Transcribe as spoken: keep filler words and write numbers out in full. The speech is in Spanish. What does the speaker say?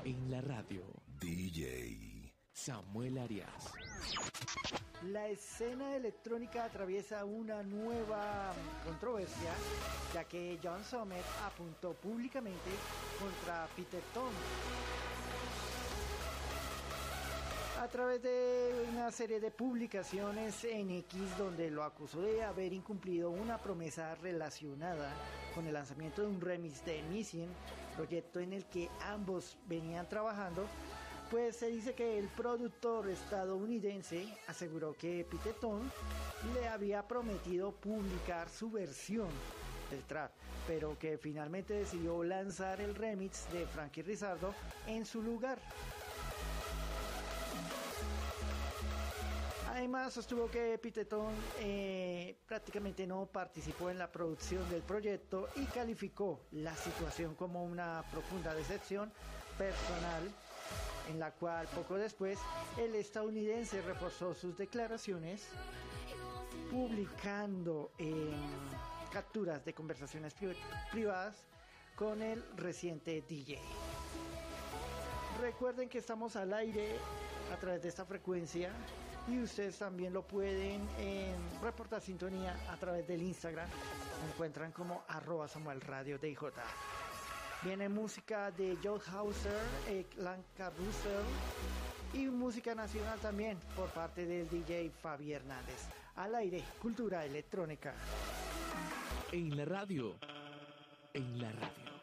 En la radio, D J Samuel Arias. La escena electrónica atraviesa una nueva controversia, ya que John Summit apuntó públicamente contra Peter Tom a través de una serie de publicaciones en X, donde lo acusó de haber incumplido una promesa relacionada con el lanzamiento de un remix de Missing, proyecto en el que ambos venían trabajando. Pues se dice que el productor estadounidense aseguró que Peter Tom le había prometido publicar su versión del trap, pero que finalmente decidió lanzar el remix de Frankie Rizardo en su lugar. Además, sostuvo que Peter Tom eh, prácticamente no participó en la producción del proyecto y calificó la situación como una profunda decepción personal, en la cual poco después el estadounidense reforzó sus declaraciones publicando eh, capturas de conversaciones pri- privadas con el reciente D J. Recuerden que estamos al aire a través de esta frecuencia y ustedes también lo pueden eh, reportar sintonía a través del Instagram. Me encuentran como arroba Samuel Radio D J. Viene música de Joe Hauser, eh, Lanka Russell y música nacional también por parte del D J Fabi Hernández. Al aire, cultura electrónica. En la radio, en la radio.